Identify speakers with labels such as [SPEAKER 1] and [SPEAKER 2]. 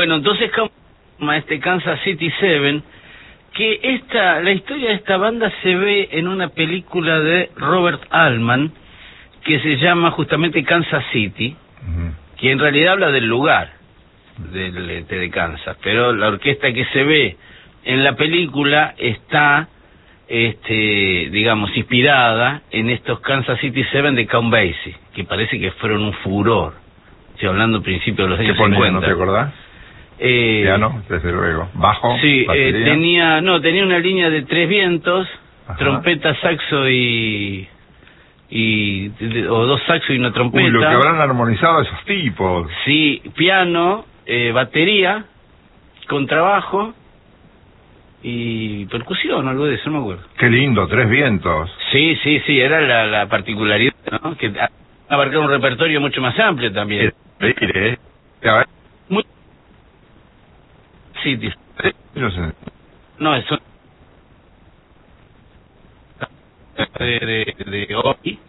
[SPEAKER 1] Bueno, entonces Kansas City 7, que la historia de esta banda se ve en una película de Robert Altman que se llama justamente Kansas City, que en realidad habla del lugar de Kansas, pero la orquesta que se ve en la película está digamos inspirada en estos Kansas City 7 de Count Basie, que parece que fueron un furor. Estoy hablando al principio de los años 50.
[SPEAKER 2] ¿No te acordás? Piano, desde luego. Bajo.
[SPEAKER 1] Sí, tenía una línea de 3 vientos, trompeta, saxo o 2 saxos y una trompeta.
[SPEAKER 2] Uy, lo que habrán armonizado esos tipos.
[SPEAKER 1] Sí, piano, batería, contrabajo y percusión, algo de eso, no me acuerdo.
[SPEAKER 2] Qué lindo, 3 vientos.
[SPEAKER 1] Sí, era la particularidad, ¿no? Que abarcaba un repertorio mucho más amplio también. Muy... Sí, no, eso de hoy.